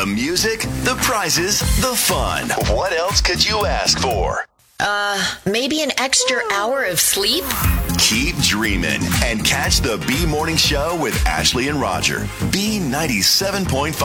The music, the prizes, the fun. What else could you ask for? Maybe an extra hour of sleep? Keep dreaming and catch the B Morning Show with Ashley and Roger. B 97.5.